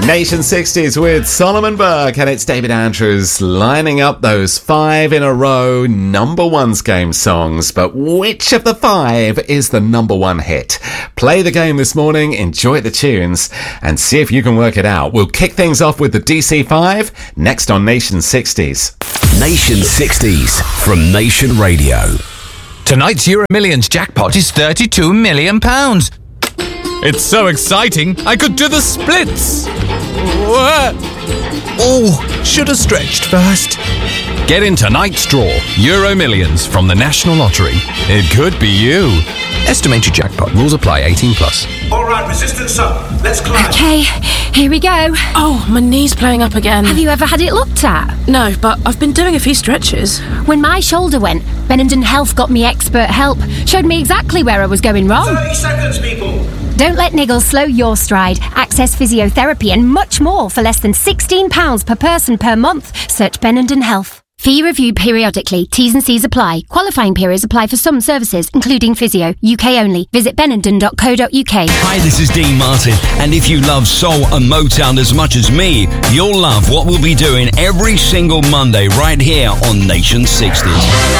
Nation 60s with Solomon Burke, and it's David Andrews lining up those 5 in a row number one game songs. But which of the 5 is the number one hit? Play the game this morning, enjoy the tunes, and see if you can work it out. We'll kick things off with the DC5 next on Nation 60s. Nation 60s from Nation Radio. Tonight's Euro Millions jackpot is £32 million. It's so exciting, I could do the splits. Oh, should have stretched first. Get in tonight's draw, Euro Millions from the National Lottery. It could be you. Estimated jackpot. Rules apply. 18 plus. All right, resistance up. Let's climb. Okay, here we go. Oh, my knee's playing up again. Have you ever had it looked at? No, but I've been doing a few stretches. When my shoulder went, Benenden Health got me expert help. Showed me exactly where I was going wrong. 30 seconds, people. Don't let niggles slow your stride. Access physiotherapy and much more for less than £16 per person per month. Search Benenden Health. Fee reviewed periodically. T's and C's apply. Qualifying periods apply for some services, including physio. UK only. Visit benenden.co.uk. Hi, this is Dean Martin, and if you love soul and Motown as much as me, you'll love what we'll be doing every single Monday right here on Nation 60s.